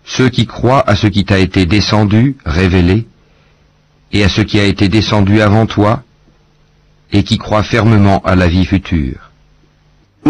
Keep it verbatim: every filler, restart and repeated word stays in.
ceux qui croient à ce qui t'a été descendu, révélé, et à ce qui a été descendu avant toi, et qui croient fermement à la vie future.